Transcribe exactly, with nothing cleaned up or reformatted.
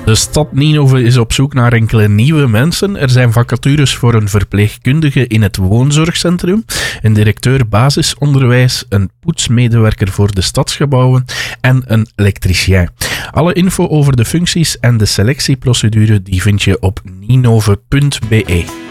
De stad Ninove is op zoek naar enkele nieuwe mensen. Er zijn vacatures voor een verpleegkundige in het woonzorgcentrum, een directeur basisonderwijs, een poetsmedewerker voor de stadsgebouwen en een elektricien. Alle info over de functies en de selectieprocedure die vind je op ninove punt be.